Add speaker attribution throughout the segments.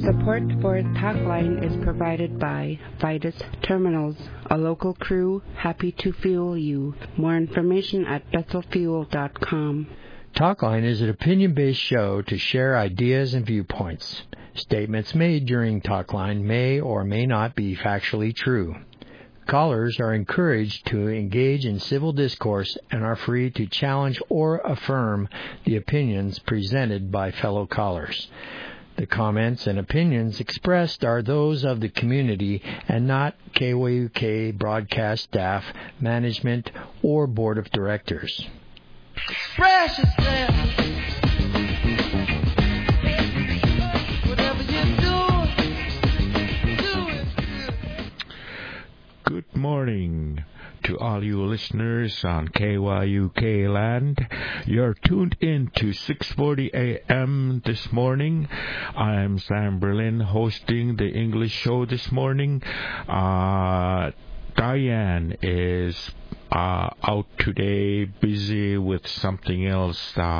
Speaker 1: Support for Talkline is provided by Vitus Terminals, a local crew happy to fuel you. More information at bethelfuel.com.
Speaker 2: Talkline is an opinion-based show to share ideas and viewpoints. Statements made during Talkline may or may not be factually true. Callers are encouraged to engage in civil discourse and are free to challenge or affirm the opinions presented by fellow callers. The comments and opinions expressed are those of the community and not KYUK broadcast staff, management, or board of directors.
Speaker 3: Express yourself. Whatever you do it good.
Speaker 4: Good morning to all you listeners on KYUK land. You're tuned in to 6:40 a.m. this morning. I'm Sam Berlin hosting the English show this morning. Diane is out today, busy with something else.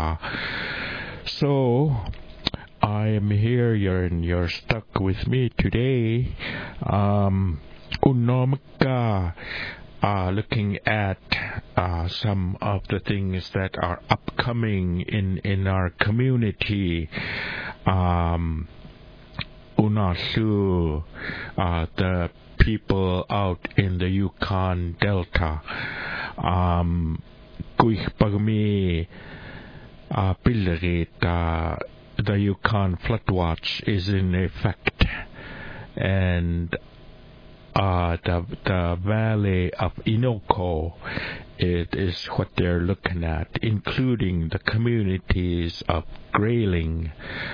Speaker 4: So I am here. You're stuck with me today. Unomka. Looking at some of the things that are upcoming in our community. Unasu, the people out in the Yukon Delta. Kuichpagmi Pillarit, the Yukon Flood Watch is in effect. And the valley of Innoko, it is what they're looking at, including the communities of Grayling,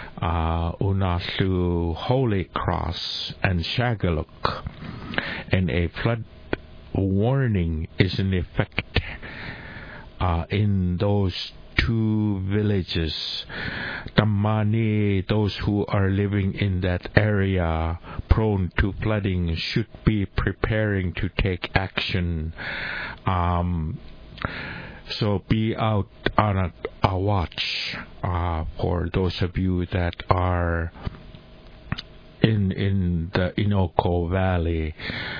Speaker 4: Unasu, Holy Cross, and Shagaluk. And a flood warning is in effect in those two villages. Tamani, those who are living in that area prone to flooding should be preparing to take action. So be out on a watch for those of you that are in the Innoko Valley,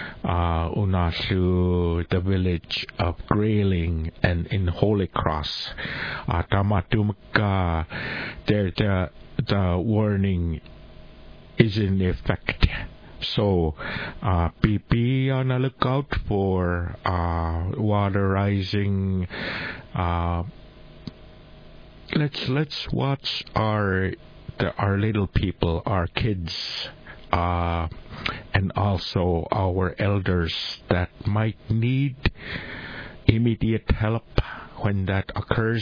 Speaker 4: Unasu, the village of Grayling, and in Holy Cross. Tamatumka, the warning is in effect. So be on the lookout for water rising. Let's watch our little people, our kids, and also our elders that might need immediate help when that occurs.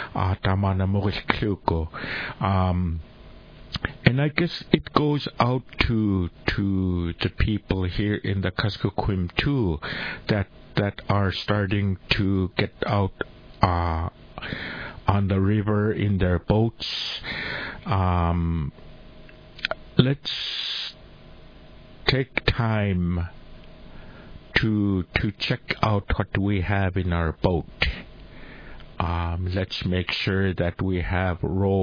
Speaker 4: And I guess it goes out to the people here in the Kuskokwim too, that are starting to get out on the river in their boats. Let's take time to check out what we have in our boat. Let's make sure that we have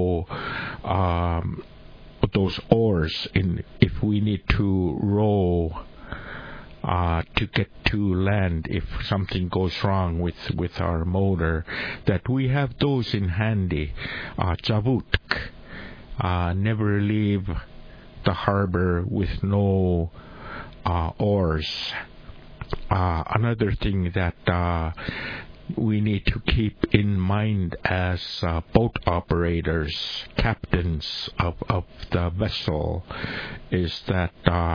Speaker 4: those oars if we need to row to get to land if something goes wrong with our motor, that we have those in handy. Javutk, never leave the harbor with no oars. Another thing that we need to keep in mind as boat operators, captains of the vessel, is that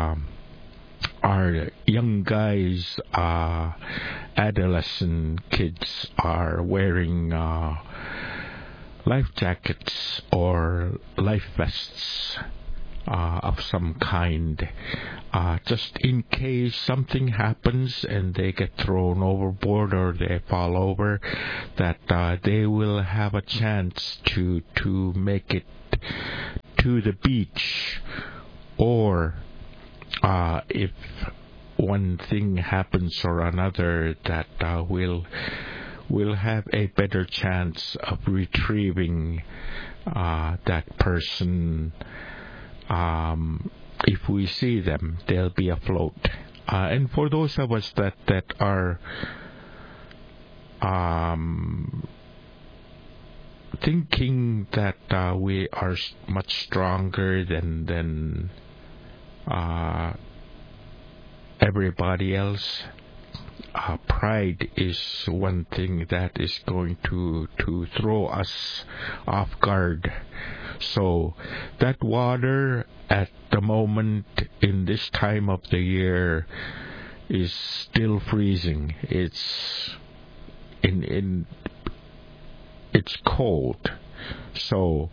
Speaker 4: our young guys, adolescent kids, are wearing life jackets or life vests of some kind, just in case something happens and they get thrown overboard or they fall over, that they will have a chance to make it to the beach. Or if one thing happens or another, that we'll have a better chance of retrieving that person if we see them, they'll be afloat. And for those of us that are thinking that we are much stronger than everybody else, pride is one thing that is going to throw us off guard. So that water at the moment in this time of the year is still freezing. It's it's cold. So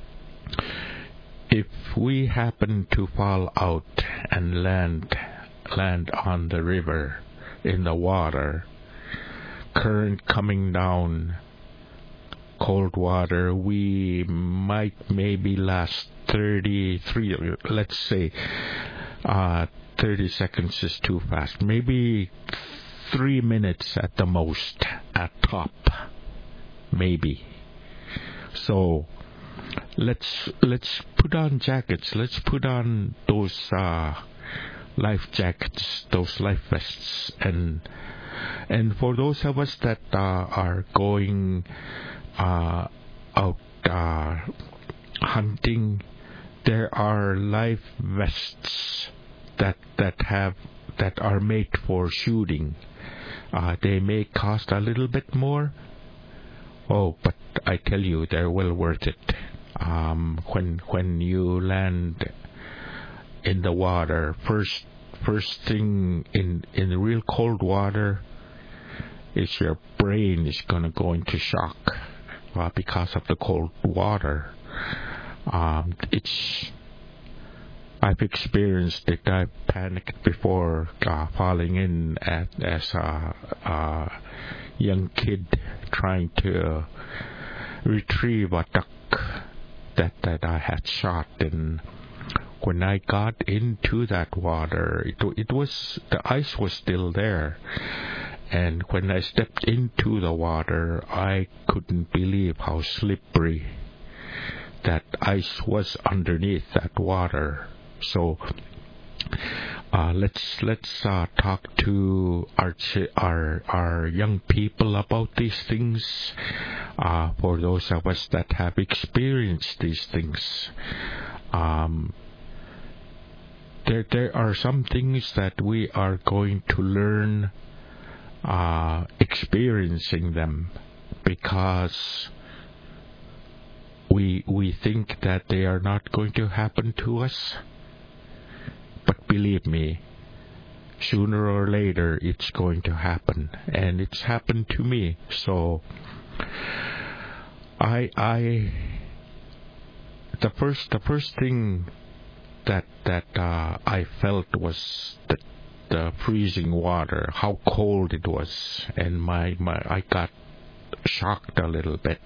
Speaker 4: if we happen to fall out and land on the river, in the water, current coming down, cold water, we might maybe last 33, let's say 30 seconds is too fast, maybe 3 minutes at the most, at top, maybe. So let's put on jackets, let's put on those life jackets, those life vests, and for those of us that are going out hunting, there are life vests that are made for shooting. They may cost a little bit more. Oh, but I tell you, they're well worth it. When you land in the water, first thing in the real cold water is your brain is gonna go into shock because of the cold water. I've experienced it. I've panicked before falling in as a young kid trying to retrieve a duck that I had shot. And when I got into that water, it was, the ice was still there. And when I stepped into the water, I couldn't believe how slippery that ice was underneath that water. So let's talk to our young people about these things. For those of us that have experienced these things, there are some things that we are going to learn experiencing them, because we think that they are not going to happen to us. But believe me, sooner or later it's going to happen, and it's happened to me. So the first thing that I felt was the freezing water, how cold it was, and I got shocked a little bit.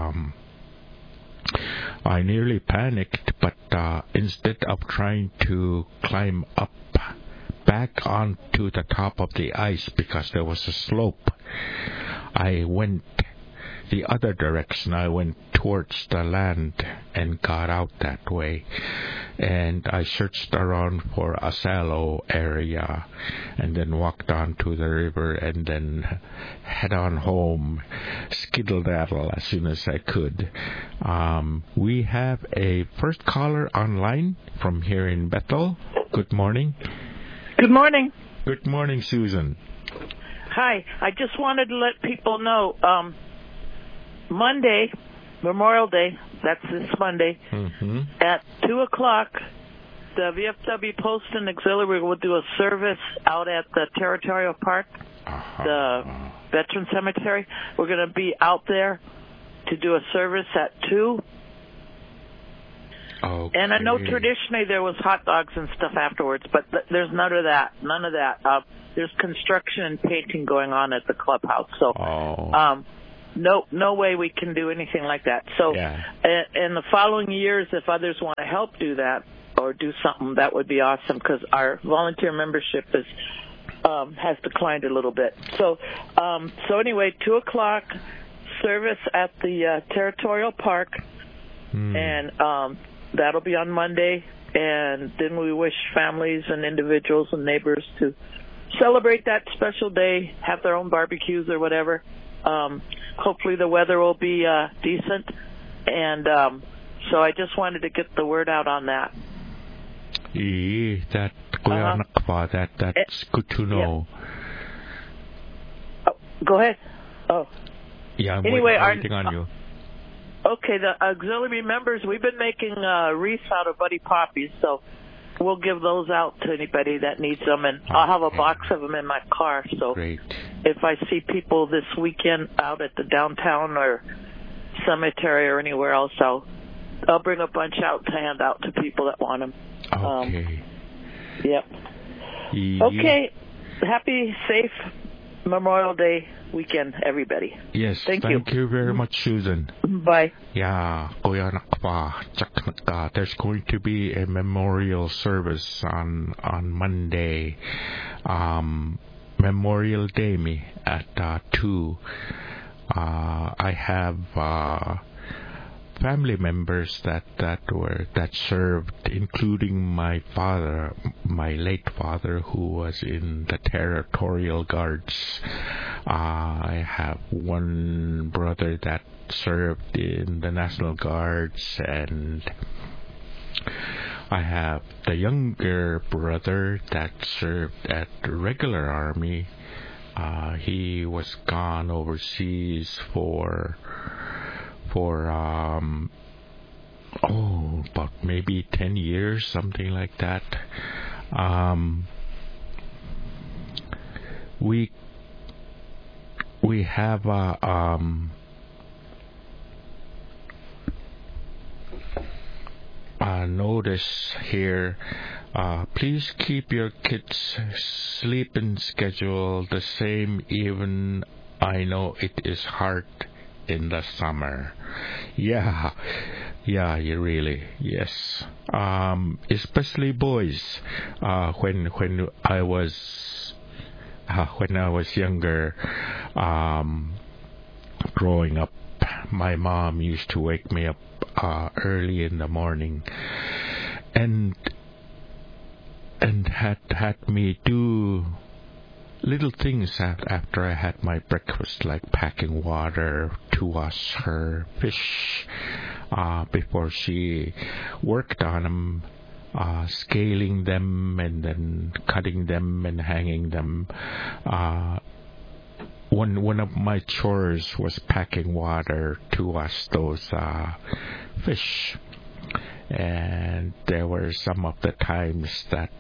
Speaker 4: I nearly panicked, but instead of trying to climb up back onto the top of the ice because there was a slope, I went the other direction. I went towards the land and got out that way. And I searched around for a shallow area and then walked on to the river and then head on home, skiddle-daddle as soon as I could. We have a first caller online from here in Bethel. Good morning.
Speaker 5: Good morning.
Speaker 4: Good morning, Susan.
Speaker 5: Hi. I just wanted to let people know, Monday, Memorial Day, that's this Monday, at 2 o'clock, the VFW Post and Auxiliary will do a service out at the Territorial Park, the Veteran Cemetery. We're going to be out there to do a service at 2.
Speaker 4: Okay.
Speaker 5: And I know traditionally there was hot dogs and stuff afterwards, but there's none of that. There's construction and painting going on at the clubhouse. So, no way we can do anything like that. So, in the following years, if others want to help do that or do something, that would be awesome, because our volunteer membership has declined a little bit. So anyway, 2 o'clock service at the Territorial Park, and that'll be on Monday, and then we wish families and individuals and neighbors to celebrate that special day, have their own barbecues or whatever. Hopefully the weather will be decent, and so I just wanted to get the word out on that.
Speaker 4: That's good to know.
Speaker 5: Oh, go ahead. Oh.
Speaker 4: Yeah, I'm
Speaker 5: anyway,
Speaker 4: waiting on you.
Speaker 5: Okay, the auxiliary members, we've been making wreaths out of buddy poppies, so we'll give those out to anybody that needs them, and I'll have a box of them in my car. So
Speaker 4: Great.
Speaker 5: If I see people this weekend out at the downtown or cemetery or anywhere else, I'll bring a bunch out to hand out to people that want them.
Speaker 4: Okay.
Speaker 5: Yep.
Speaker 4: Yeah.
Speaker 5: Okay. Happy, safe Memorial Day weekend, everybody.
Speaker 4: Yes.
Speaker 5: Thank
Speaker 4: you very much, Susan.
Speaker 5: Bye.
Speaker 4: Yeah. There's going to be a memorial service on Monday. Memorial Day at 2. I have family members that served, including my father, my late father, who was in the Territorial Guards. I have one brother that served in the National Guards, and I have the younger brother that served at the regular army. He was gone overseas for about maybe 10 years, something like that. We have a notice here. Please keep your kids' sleeping schedule the same, even I know it is hard in the summer. Yeah, you really, yes. Especially boys. When I was younger, growing up, my mom used to wake me up early in the morning, and had me do little things after I had my breakfast, like packing water to wash her fish before she worked on them, scaling them and then cutting them and hanging them. One of my chores was packing water to wash those fish, and there were some of the times that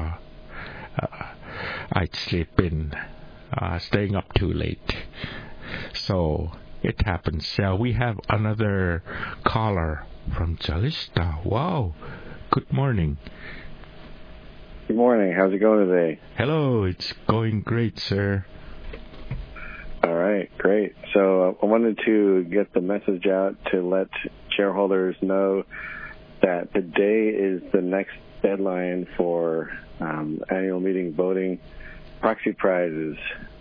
Speaker 4: I'd sleep in, staying up too late. So it happens. We have another caller from Jalista. Wow. Good morning.
Speaker 6: Good morning. How's it going today?
Speaker 4: Hello. It's going great, sir.
Speaker 6: All right. Great. So I wanted to get the message out to let shareholders know that today is the next deadline for annual meeting voting proxy prizes.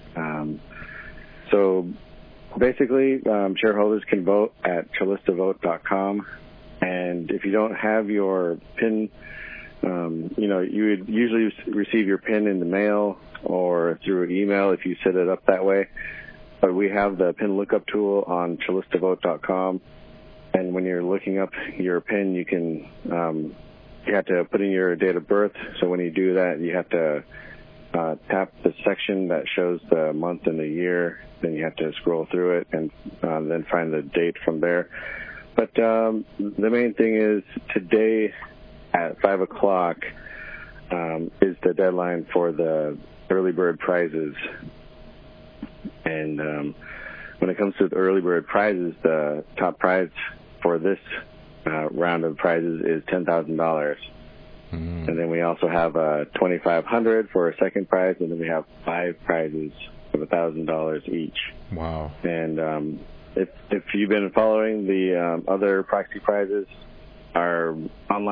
Speaker 6: So basically, shareholders can vote at ChalistaVote.com, and if you don't have your PIN, you would usually receive your PIN in the mail or through an email if you set it up that way. But we have the PIN lookup tool on ChalistaVote.com, and when you're looking up your PIN, you can you have to put in your date of birth. So when you do that, you have to tap the section that shows the month and the year. Then you have to scroll through it and then find the date from there. But the main thing is today at 5 o'clock is the deadline for the early bird prizes. And when it comes to the early bird prizes, the top prize for this round of prizes is $10,000. And then we also have $2,500 for a second prize, and then we have 5 prizes of $1,000 each.
Speaker 4: Wow.
Speaker 6: And if you've been following the other proxy prizes, our online